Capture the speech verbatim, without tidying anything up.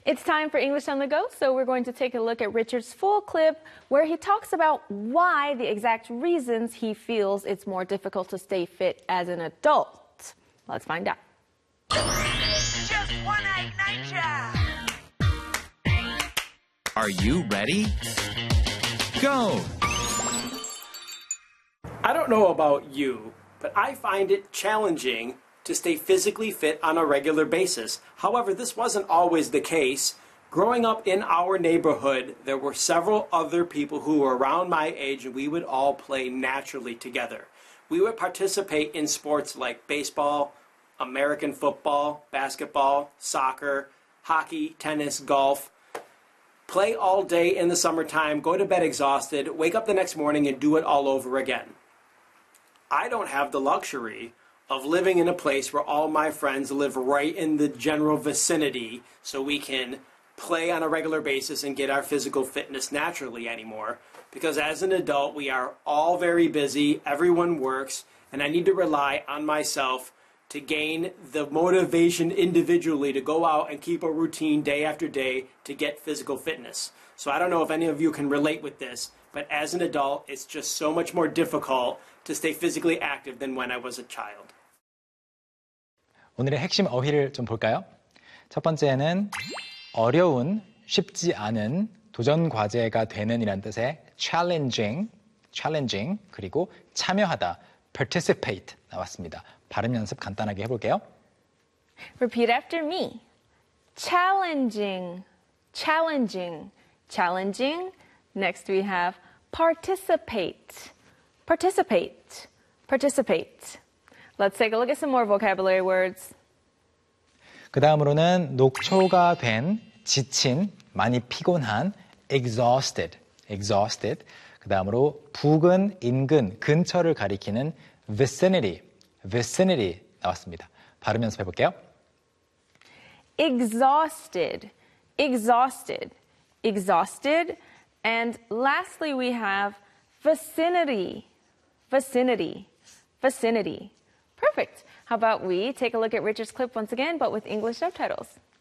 It's time for English on the Go, so we're going to take a look at Richard's full clip where he talks about why the exact reasons he feels it's more difficult to stay fit as an adult. Let's find out. Just one egg nature. Are you ready? Go! I don't know about you, but I find it challenging to stay physically fit on a regular basis. However, this wasn't always the case. Growing up in our neighborhood, there were several other people who were around my age, and we would all play naturally together. We would participate in sports like baseball, American football, basketball, soccer, hockey, tennis, golf. Play all day in the summertime, go to bed exhausted, wake up the next morning and do it all over again. I don't have the luxury of living in a place where all my friends live right in the general vicinity so we can play on a regular basis and get our physical fitness naturally anymore. Because as an adult, we are all very busy, everyone works, and I need to rely on myself to gain the motivation individually to go out and keep a routine day after day to get physical fitness. So I don't know if any of you can relate with this, but as an adult, it's just so much more difficult to stay physically active than when I was a child. 오늘의 핵심 어휘를 좀 볼까요? 첫 번째는 어려운, 쉽지 않은, 도전 과제가 되는 이란 뜻의 challenging, challenging, 그리고 참여하다, participate 나왔습니다. 발음 연습 간단하게 해볼게요. Repeat after me. Challenging, challenging, challenging. Next we have participate, participate, participate. Let's take a look at some more vocabulary words. 그 다음으로는 녹초가 된, 지친, 많이 피곤한, exhausted, exhausted. 그 다음으로 부근, 인근, 근처를 가리키는 vicinity, vicinity 나왔습니다. 발음 연습해 볼게요. Exhausted, exhausted, exhausted. And lastly, we have vicinity, vicinity, vicinity. Perfect. How about we take a look at Richard's clip once again, but with English subtitles.